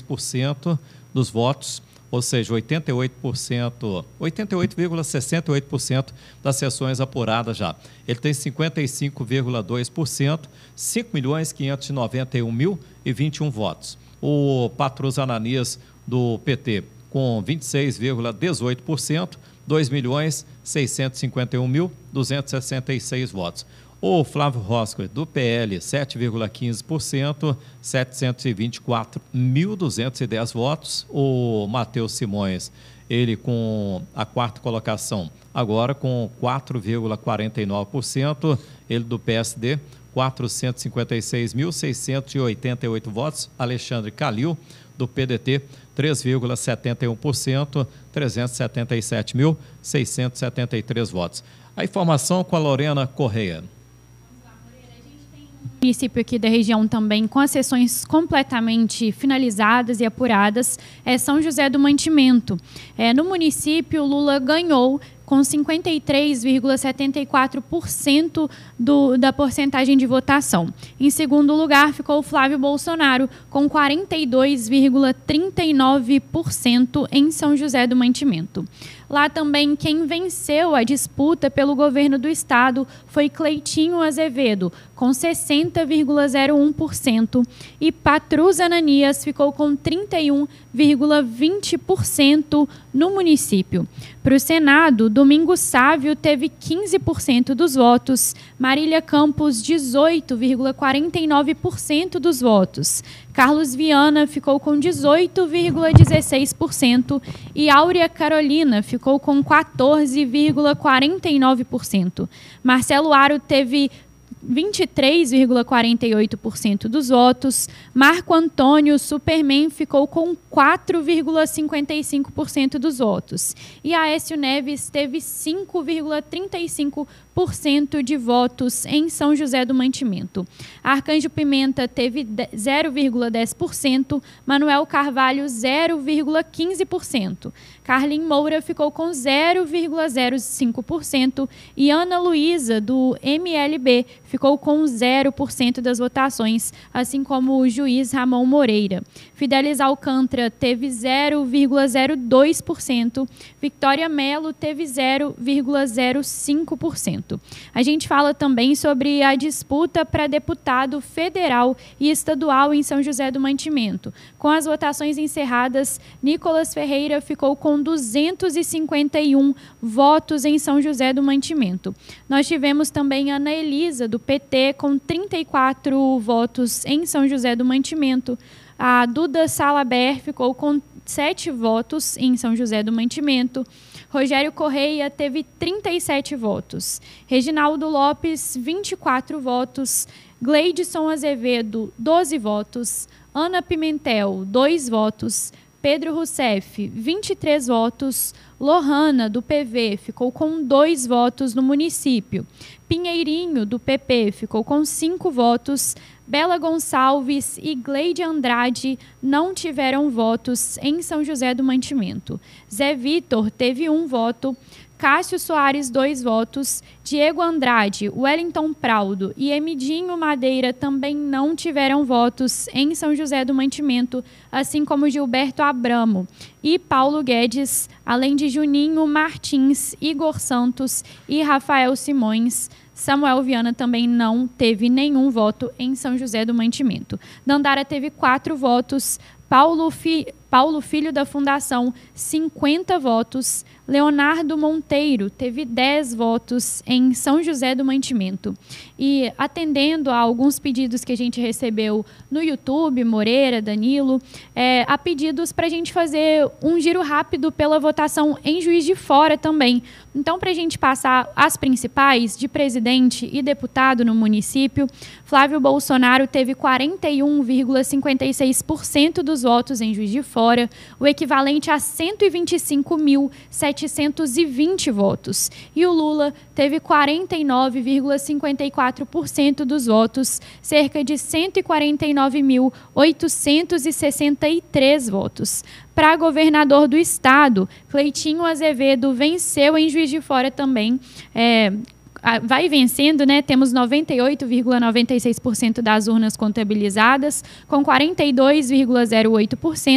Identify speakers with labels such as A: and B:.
A: 86% dos votos, ou seja, 88,68% das sessões apuradas já. Ele tem 55,2%, 5.591.021 votos. O Patrus Ananias, do PT, com 26,18%, 2.651.266 votos. O Flávio Roscoe, do PL, 7,15%, 724.210 votos. O Matheus Simões, ele com a quarta colocação, agora com 4,49%. Ele do PSD, 456.688 votos. Alexandre Calil, do PDT, 3,71%, 377.673 votos. A informação com a Lorena Correia.
B: Município aqui da região também com as sessões completamente finalizadas e apuradas é São José do Mantimento. No município, Lula ganhou com 53,74% da porcentagem de votação. Em segundo lugar, ficou o Flávio Bolsonaro, com 42,39% em São José do Mantimento. Lá também, quem venceu a disputa pelo governo do estado foi Cleitinho Azevedo, com 60,01%, e Patrus Ananias ficou com 31,20% no município. Para o Senado, Domingos Sávio teve 15% dos votos, Marília Campos 18,49% dos votos, Carlos Viana ficou com 18,16% e Áurea Carolina ficou com 14,49%. Marcelo Aro teve 23,48% dos votos. Marco Antônio Superman ficou com 4,55% dos votos. E Aécio Neves teve 5,35% de votos em São José do Mantimento. Arcanjo Pimenta teve 0,10%, Manuel Carvalho 0,15%. Carlin Moura ficou com 0,05% e Ana Luísa, do MLB, ficou com 0% das votações, assim como o juiz Ramon Moreira. Fidelis Alcântara teve 0,02%, Victória Melo teve 0,05%. A gente fala também sobre a disputa para deputado federal e estadual em São José do Mantimento. Com as votações encerradas, Nicolas Ferreira ficou com 251 votos em São José do Mantimento. Nós tivemos também Ana Elisa, do PT, com 34 votos em São José do Mantimento. A Duda Salaber ficou com 7 votos em São José do Mantimento. Rogério Correia teve 37 votos. Reginaldo Lopes, 24 votos. Gleidson Azevedo, 12 votos. Ana Pimentel, 2 votos. Pedro Rousseff, 23 votos. Lohana, do PV, ficou com 2 votos no município. Pinheirinho, do PP, ficou com 5 votos. Bela Gonçalves e Gleide Andrade não tiveram votos em São José do Mantimento. Zé Vitor teve 1 voto. Cássio Soares, 2 votos. Diego Andrade, Wellington Praudo e Emidinho Madeira também não tiveram votos em São José do Mantimento, assim como Gilberto Abramo e Paulo Guedes, além de Juninho Martins, Igor Santos e Rafael Simões. Samuel Viana também não teve nenhum voto em São José do Mantimento. Dandara teve 4 votos. Paulo Filho da Fundação, 50 votos. Leonardo Monteiro teve 10 votos em São José do Mantimento. E atendendo a alguns pedidos que a gente recebeu no YouTube, Moreira, Danilo, há pedidos para a gente fazer um giro rápido pela votação em Juiz de Fora também. Então, para a gente passar as principais de presidente e deputado no município, Flávio Bolsonaro teve 41,56% dos votos em Juiz de Fora, o equivalente a 125.720 votos. E o Lula teve 49,54% dos votos, cerca de 149.863 votos. Para governador do estado, Cleitinho Azevedo venceu em Juiz de Fora também. Vai vencendo, né? Temos 98,96% das urnas contabilizadas, com 42,08%.